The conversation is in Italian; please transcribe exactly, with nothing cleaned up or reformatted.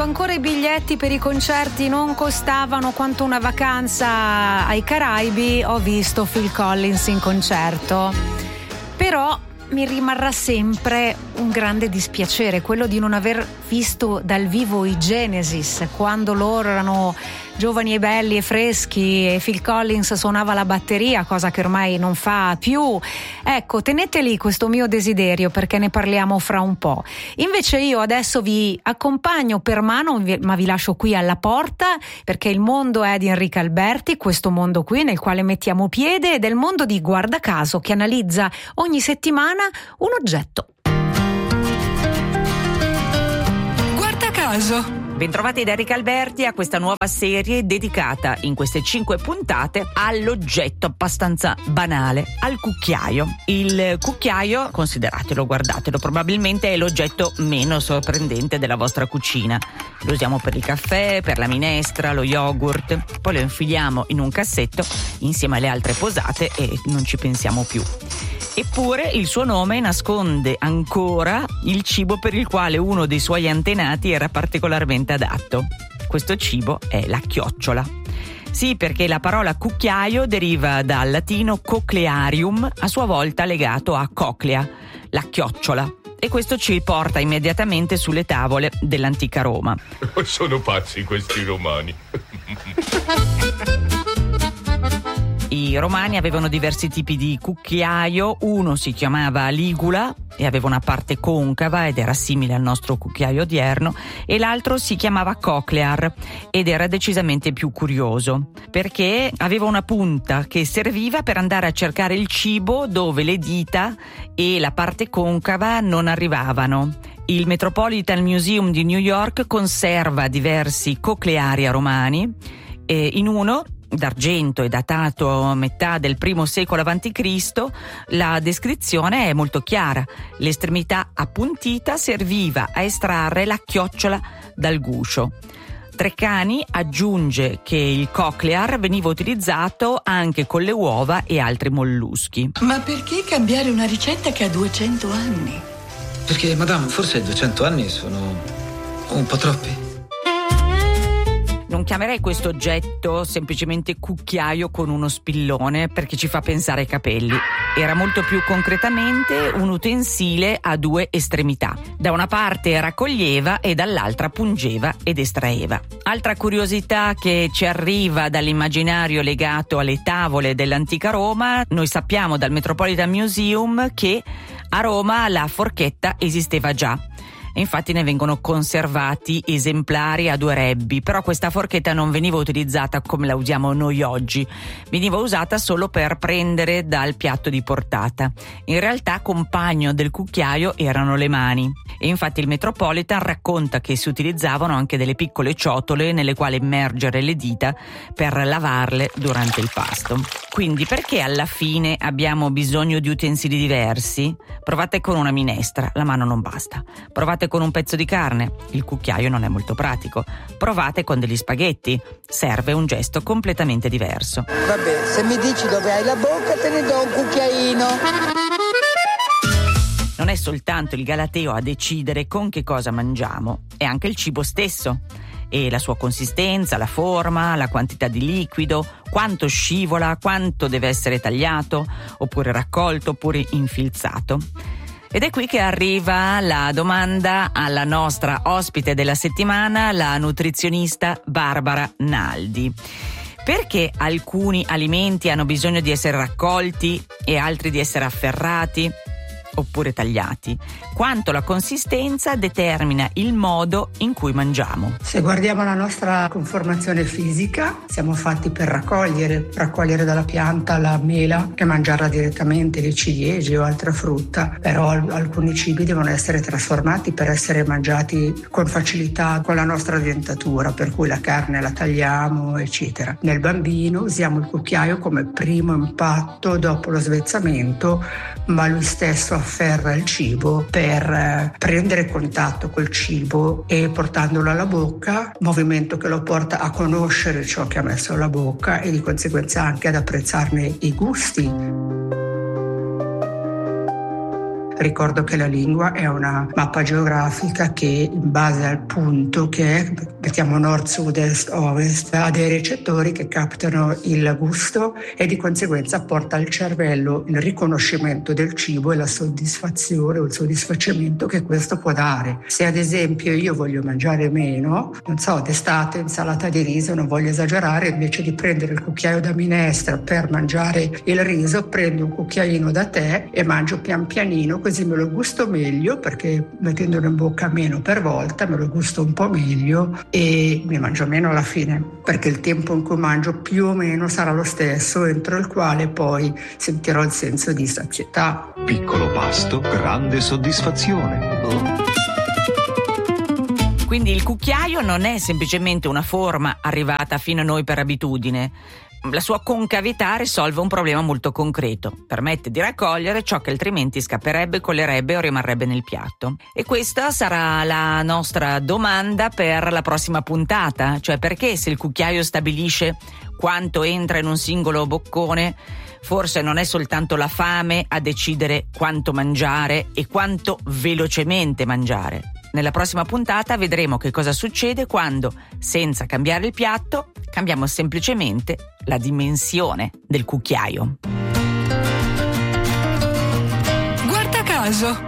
ancora i biglietti per i concerti non costavano quanto una vacanza ai Caraibi, ho visto Phil Collins in concerto. Però mi rimarrà sempre un grande dispiacere, quello di non aver visto dal vivo i Genesis quando loro erano giovani e belli e freschi e Phil Collins suonava la batteria, cosa che ormai non fa più. Ecco, tenete lì questo mio desiderio perché ne parliamo fra un po'. Invece io adesso vi accompagno per mano, ma vi lascio qui alla porta perché il mondo è di Enrica Alberti, questo mondo qui nel quale mettiamo piede, ed è il mondo di Guarda Caso che analizza ogni settimana un oggetto. Guarda Caso. Bentrovati da Enrica Alberti a questa nuova serie dedicata in queste cinque puntate all'oggetto abbastanza banale, al cucchiaio. Il cucchiaio, consideratelo, guardatelo, probabilmente è l'oggetto meno sorprendente della vostra cucina. Lo usiamo per il caffè, per la minestra, lo yogurt, poi lo infiliamo in un cassetto insieme alle altre posate e non ci pensiamo più. Eppure il suo nome nasconde ancora il cibo per il quale uno dei suoi antenati era particolarmente adatto. Questo cibo è la chiocciola. Sì, perché la parola cucchiaio deriva dal latino cochlearium, a sua volta legato a coclea, la chiocciola. E questo ci porta immediatamente sulle tavole dell'antica Roma. Sono pazzi questi romani. I romani avevano diversi tipi di cucchiaio, uno si chiamava ligula e aveva una parte concava ed era simile al nostro cucchiaio odierno, e l'altro si chiamava cochlear ed era decisamente più curioso perché aveva una punta che serviva per andare a cercare il cibo dove le dita e la parte concava non arrivavano. Il Metropolitan Museum di New York conserva diversi cochlearia romani e in uno d'argento e datato a metà del primo secolo avanti Cristo, la descrizione è molto chiara. L'estremità appuntita serviva a estrarre la chiocciola dal guscio. Treccani aggiunge che il cochlear veniva utilizzato anche con le uova e altri molluschi. Ma perché cambiare una ricetta che ha duecento anni? Perché, madame, forse duecento anni sono un po' troppi. Non chiamerei questo oggetto semplicemente cucchiaio con uno spillone perché ci fa pensare ai capelli. Era molto più concretamente un utensile a due estremità. Da una parte raccoglieva e dall'altra pungeva ed estraeva. Altra curiosità che ci arriva dall'immaginario legato alle tavole dell'antica Roma, noi sappiamo dal Metropolitan Museum che a Roma la forchetta esisteva già. Infatti ne vengono conservati esemplari a due rebbi, però questa forchetta non veniva utilizzata come la usiamo noi oggi, veniva usata solo per prendere dal piatto di portata. In realtà compagno del cucchiaio erano le mani e infatti il Metropolitan racconta che si utilizzavano anche delle piccole ciotole nelle quali immergere le dita per lavarle durante il pasto. Quindi perché alla fine abbiamo bisogno di utensili diversi? Provate con una minestra, la mano non basta. Provate con un pezzo di carne, il cucchiaio non è molto pratico. Provate con degli spaghetti, serve un gesto completamente diverso. Vabbè, se mi dici dove hai la bocca te ne do un cucchiaino. Non è soltanto il galateo a decidere con che cosa mangiamo, è anche il cibo stesso. E la sua consistenza, la forma, la quantità di liquido, quanto scivola, quanto deve essere tagliato, oppure raccolto, oppure infilzato. Ed è qui che arriva la domanda alla nostra ospite della settimana, la nutrizionista Barbara Naldi. Perché alcuni alimenti hanno bisogno di essere raccolti e altri di essere afferrati oppure tagliati? Quanto la consistenza determina il modo in cui mangiamo? Se guardiamo la nostra conformazione fisica, siamo fatti per raccogliere, raccogliere dalla pianta la mela e mangiarla direttamente, le ciliegie o altra frutta, però alcuni cibi devono essere trasformati per essere mangiati con facilità con la nostra dentatura, per cui la carne la tagliamo, eccetera. Nel bambino usiamo il cucchiaio come primo impatto dopo lo svezzamento, ma lui stesso afferra il cibo per prendere contatto col cibo e portandolo alla bocca, movimento che lo porta a conoscere ciò che ha messo alla bocca e di conseguenza anche ad apprezzarne i gusti. Ricordo che la lingua è una mappa geografica che in base al punto che è, mettiamo nord, sud, est, ovest, ha dei recettori che captano il gusto e di conseguenza porta al cervello il riconoscimento del cibo e la soddisfazione o il soddisfacimento che questo può dare. Se ad esempio io voglio mangiare meno, non so, d'estate insalata di riso, non voglio esagerare, invece di prendere il cucchiaio da minestra per mangiare il riso, prendo un cucchiaino da tè e mangio pian pianino, così me lo gusto meglio, perché mettendolo in bocca meno per volta me lo gusto un po' meglio e ne mangio meno alla fine, perché il tempo in cui mangio più o meno sarà lo stesso, entro il quale poi sentirò il senso di sazietà. Piccolo pasto, grande soddisfazione. Oh. Quindi il cucchiaio non è semplicemente una forma arrivata fino a noi per abitudine. La sua concavità risolve un problema molto concreto, permette di raccogliere ciò che altrimenti scapperebbe, colerebbe o rimarrebbe nel piatto. E questa sarà la nostra domanda per la prossima puntata, cioè perché se il cucchiaio stabilisce quanto entra in un singolo boccone, forse non è soltanto la fame a decidere quanto mangiare e quanto velocemente mangiare. Nella prossima puntata vedremo che cosa succede quando, senza cambiare il piatto, cambiamo semplicemente la dimensione del cucchiaio. Guarda caso,